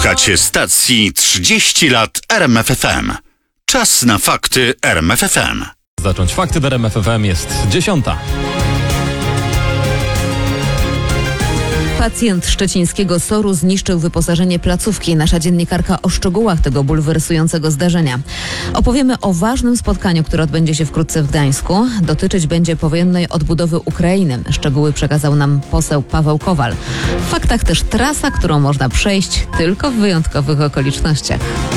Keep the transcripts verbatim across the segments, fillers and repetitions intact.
Słuchacie stacji trzydzieści lat R M F F M. Czas na fakty R M F F M. Zacząć fakty w R M F F M jest dziesiąta. Pacjent szczecińskiego soru zniszczył wyposażenie placówki. Nasza dziennikarka o szczegółach tego bulwersującego zdarzenia. Opowiemy o ważnym spotkaniu, które odbędzie się wkrótce w Gdańsku. Dotyczyć będzie powojennej odbudowy Ukrainy. Szczegóły przekazał nam poseł Paweł Kowal. W faktach też trasa, którą można przejść tylko w wyjątkowych okolicznościach.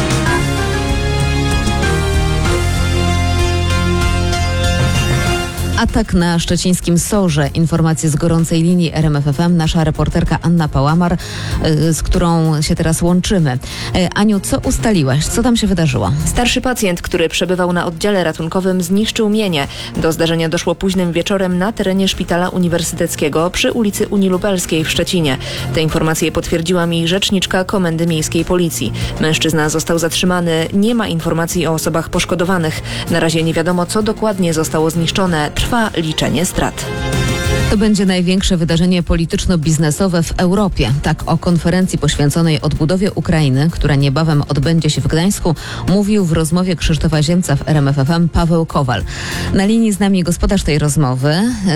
Atak na szczecińskim sorze. Informacje z gorącej linii R M F F M. Nasza reporterka Anna Pałamar, z którą się teraz łączymy. Aniu, co ustaliłaś? Co tam się wydarzyło? Starszy pacjent, który przebywał na oddziale ratunkowym, zniszczył mienie. Do zdarzenia doszło późnym wieczorem na terenie Szpitala Uniwersyteckiego przy ulicy Unii Lubelskiej w Szczecinie. Te informacje potwierdziła mi rzeczniczka Komendy Miejskiej Policji. Mężczyzna został zatrzymany. Nie ma informacji o osobach poszkodowanych. Na razie nie wiadomo, co dokładnie zostało zniszczone. Trwa liczenie strat. To będzie największe wydarzenie polityczno-biznesowe w Europie. Tak o konferencji poświęconej odbudowie Ukrainy, która niebawem odbędzie się w Gdańsku, mówił w rozmowie Krzysztofa Ziemca w R M F F M Paweł Kowal. Na linii z nami gospodarz tej rozmowy.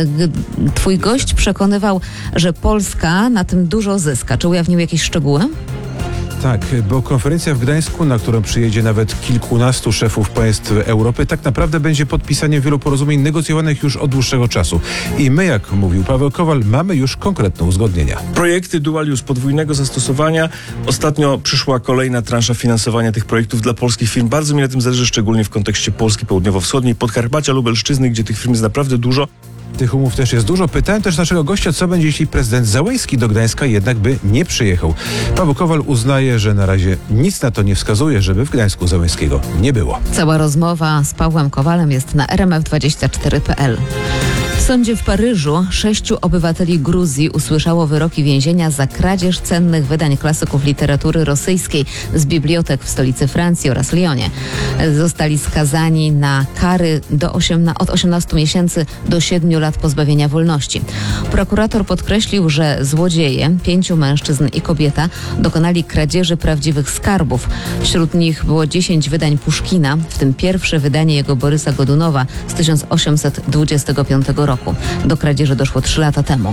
Twój gość przekonywał, że Polska na tym dużo zyska. Czy ujawnił jakieś szczegóły? Tak, bo konferencja w Gdańsku, na którą przyjedzie nawet kilkunastu szefów państw Europy, tak naprawdę będzie podpisaniem wielu porozumień negocjowanych już od dłuższego czasu. I my, jak mówił Paweł Kowal, mamy już konkretne uzgodnienia. Projekty dual use podwójnego zastosowania. Ostatnio przyszła kolejna transza finansowania tych projektów dla polskich firm. Bardzo mi na tym zależy, szczególnie w kontekście Polski południowo-wschodniej, Podkarpacia, Lubelszczyzny, gdzie tych firm jest naprawdę dużo. Tych umów też jest dużo. Pytałem też naszego gościa, co będzie, jeśli prezydent Załęski do Gdańska jednak by nie przyjechał. Paweł Kowal uznaje, że na razie nic na to nie wskazuje, żeby w Gdańsku Załęskiego nie było. Cała rozmowa z Pawłem Kowalem jest na R M F dwadzieścia cztery kropka p l. W sądzie w Paryżu sześciu obywateli Gruzji usłyszało wyroki więzienia za kradzież cennych wydań klasyków literatury rosyjskiej z bibliotek w stolicy Francji oraz Lyonie. Zostali skazani na kary do osiemna- od osiemnastu miesięcy do siedmiu lat pozbawienia wolności. Prokurator podkreślił, że złodzieje, pięciu mężczyzn i kobieta, dokonali kradzieży prawdziwych skarbów. Wśród nich było dziesięć wydań Puszkina, w tym pierwsze wydanie jego Borysa Godunowa z tysiąc osiemset dwudziestego piątego roku. Do kradzieży doszło trzy lata temu.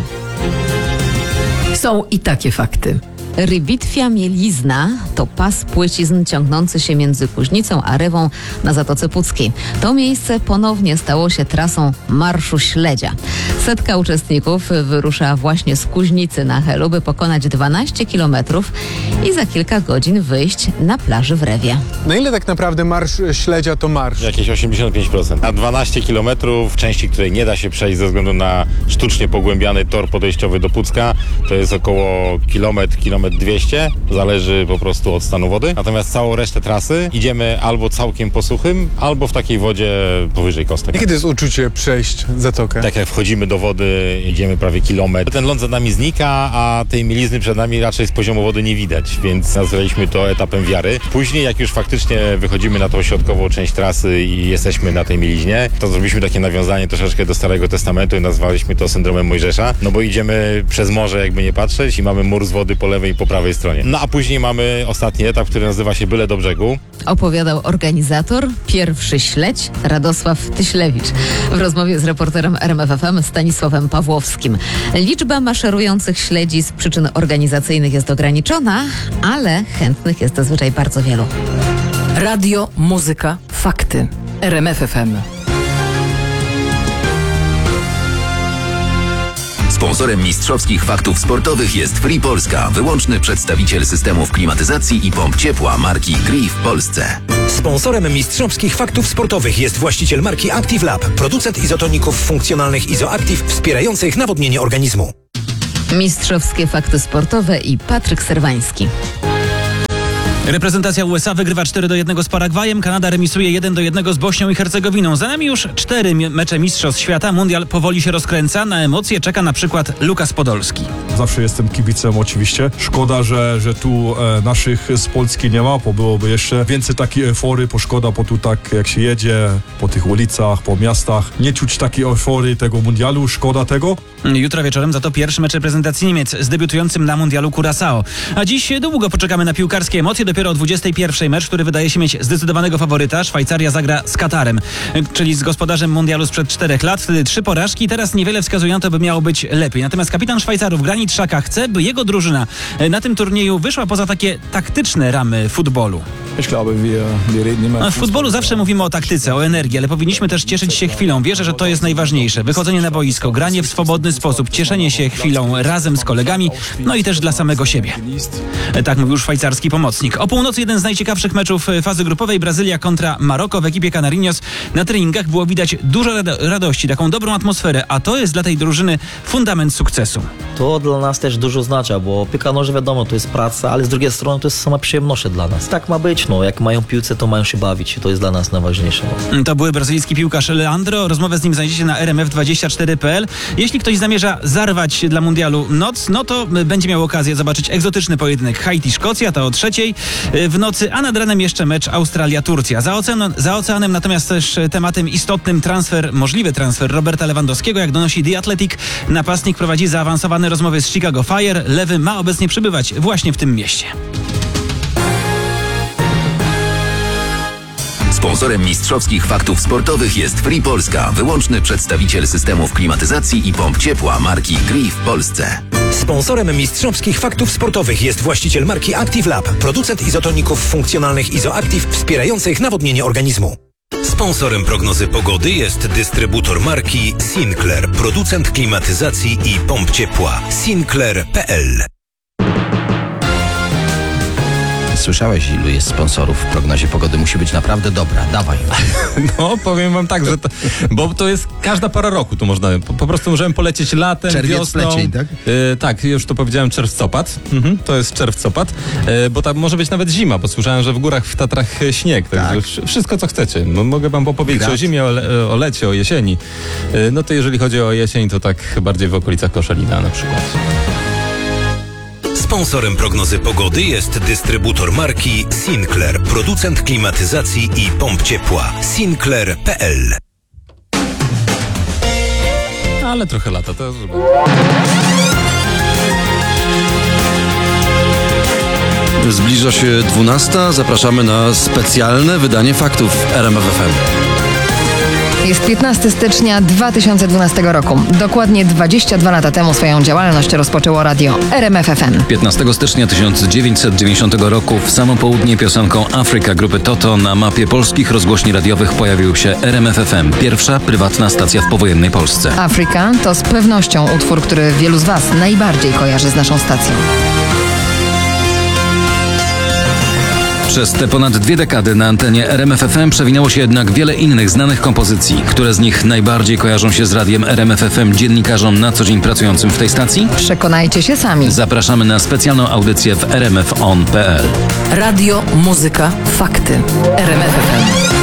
Są i takie fakty. Rybitwia Mielizna to pas płycizn ciągnący się między Kuźnicą a Rewą na Zatoce Puckiej. To miejsce ponownie stało się trasą Marszu Śledzia. Setka uczestników wyrusza właśnie z Kuźnicy na Helu, by pokonać dwanaście kilometrów i za kilka godzin wyjść na plaży w Rewie. Na ile tak naprawdę Marsz Śledzia to marsz? Jakieś osiemdziesiąt pięć procent. Na dwanaście kilometrów, części, której nie da się przejść ze względu na sztucznie pogłębiany tor podejściowy do Pucka, to jest około kilometr, kilometr dwieście, zależy po prostu od stanu wody. Natomiast całą resztę trasy idziemy albo całkiem po suchym, albo w takiej wodzie powyżej kostek. Jakie to jest uczucie przejść zatokę? Tak jak wchodzimy do wody, idziemy prawie kilometr. Ten ląd za nami znika, a tej mielizny przed nami raczej z poziomu wody nie widać, więc nazwaliśmy to etapem wiary. Później, jak już faktycznie wychodzimy na tą środkową część trasy i jesteśmy na tej mieliźnie, to zrobiliśmy takie nawiązanie troszeczkę do Starego Testamentu i nazwaliśmy to syndromem Mojżesza, no bo idziemy przez morze, jakby nie patrzeć, i mamy mur z wody po lewej i po prawej stronie. No a później mamy ostatni etap, który nazywa się Byle do brzegu. Opowiadał organizator, pierwszy śledź, Radosław Tyślewicz, w rozmowie z reporterem R M F F M Stanisławem Pawłowskim. Liczba maszerujących śledzi z przyczyn organizacyjnych jest ograniczona, ale chętnych jest zazwyczaj bardzo wielu. Radio, muzyka, fakty. R M F F M. Sponsorem mistrzowskich faktów sportowych jest Free Polska, wyłączny przedstawiciel systemów klimatyzacji i pomp ciepła marki Gree w Polsce. Sponsorem mistrzowskich faktów sportowych jest właściciel marki Active Lab, producent izotoników funkcjonalnych Izoactive wspierających nawodnienie organizmu. Mistrzowskie fakty sportowe i Patryk Serwański. Reprezentacja U S A wygrywa cztery do jednego z Paragwajem, Kanada remisuje jeden do jednego z Bośnią i Hercegowiną. Za nami już cztery mecze mistrzostw świata, mundial powoli się rozkręca, na emocje czeka na przykład Lukas Podolski. zawsze jestem kibicem oczywiście. Szkoda, że, że tu e, naszych z Polski nie ma, bo byłoby jeszcze więcej takiej euforii, bo szkoda, bo tu tak jak się jedzie po tych ulicach, po miastach, nie czuć takiej euforii tego mundialu, szkoda tego. Jutro wieczorem za to pierwszy mecz reprezentacji Niemiec z debiutującym na mundialu Curaçao. A dziś długo poczekamy na piłkarskie emocje. Dopiero o dwudziestej pierwszej mecz, który wydaje się mieć zdecydowanego faworyta. Szwajcaria zagra z Katarem, czyli z gospodarzem mundialu sprzed czterech lat. Wtedy trzy porażki. Teraz niewiele wskazuje na to, by miało być lepiej. Natomiast kapitan Szwajcarów Granit Xhaka chce, by jego drużyna na tym turnieju wyszła poza takie taktyczne ramy futbolu. W futbolu zawsze mówimy o taktyce, o energii, ale powinniśmy też cieszyć się chwilą. Wierzę, że to jest najważniejsze. Wychodzenie na boisko, granie w swobodny sposób, cieszenie się chwilą razem z kolegami, no i też dla samego siebie. Tak mówił szwajcarski pomocnik. O północy jeden z najciekawszych meczów fazy grupowej, Brazylia kontra Maroko w ekipie Canarinos. Na treningach było widać dużo rado- radości, taką dobrą atmosferę, a to jest dla tej drużyny fundament sukcesu. To dla nas też dużo znaczy, bo piłka nożna wiadomo, to jest praca, ale z drugiej strony to jest sama przyjemność dla nas. Tak ma być, no, jak mają piłce, to mają się bawić, to jest dla nas najważniejsze. No. To były brazylijski piłkarz Leandro, rozmowę z nim znajdziecie na R M F dwadzieścia cztery kropka p l. Jeśli ktoś zamierza zarwać dla mundialu noc, no to będzie miał okazję zobaczyć egzotyczny pojedynek Haiti-Szkocja, to o trzeciej w nocy, a nad ranem jeszcze mecz Australia-Turcja. Za, ocean, za oceanem natomiast też tematem istotnym transfer, możliwy transfer Roberta Lewandowskiego. Jak donosi The Athletic, napastnik prowadzi zaawansowane rozmowy z Chicago Fire. Lewy ma obecnie przebywać właśnie w tym mieście. Sponsorem mistrzowskich faktów sportowych jest Free Polska, wyłączny przedstawiciel systemów klimatyzacji i pomp ciepła marki Gree w Polsce. Sponsorem mistrzowskich faktów sportowych jest właściciel marki Active Lab, producent izotoników funkcjonalnych Izoactive wspierających nawodnienie organizmu. Sponsorem prognozy pogody jest dystrybutor marki Sinclair, producent klimatyzacji i pomp ciepła. Sinclair kropka p l. Słyszałeś, ilu jest sponsorów w prognozie pogody? Musi być naprawdę dobra. Dawaj. No, powiem wam tak, że to, bo to jest każda pora roku, tu można, po, po prostu możemy polecieć latem, Czerwiec, wiosną. plecień, tak? E, tak, już to powiedziałem, czerwcopad. Mhm, to jest czerwcopad, e, bo tam może być nawet zima, bo słyszałem, że w górach, w Tatrach śnieg, także tak. Wszystko co chcecie. No, mogę wam opowiedzieć Grat. o zimie, o, le, o lecie, o jesieni. E, no to jeżeli chodzi o jesień, to tak bardziej w okolicach Koszalina na przykład. Sponsorem prognozy pogody jest dystrybutor marki Sinclair, producent klimatyzacji i pomp ciepła. Sinclair kropka p l. Ale trochę lata też. Zbliża się dwunasta. Zapraszamy na specjalne wydanie faktów R M F F M. Jest piętnastego stycznia dwa tysiące dwunastego roku. Dokładnie dwadzieścia dwa lata temu swoją działalność rozpoczęło radio R M F F M. piętnastego stycznia tysiąc dziewięćset dziewięćdziesiątego roku w samo południe piosenką Afryka grupy Toto na mapie polskich rozgłośni radiowych pojawił się R M F F M, pierwsza prywatna stacja w powojennej Polsce. Afryka to z pewnością utwór, który wielu z Was najbardziej kojarzy z naszą stacją. Przez te ponad dwie dekady na antenie R M F F M przewinęło się jednak wiele innych znanych kompozycji. Które z nich najbardziej kojarzą się z radiem R M F F M dziennikarzom na co dzień pracującym w tej stacji? Przekonajcie się sami. Zapraszamy na specjalną audycję w r m f on kropka p l. Radio, muzyka, fakty. R M F F M.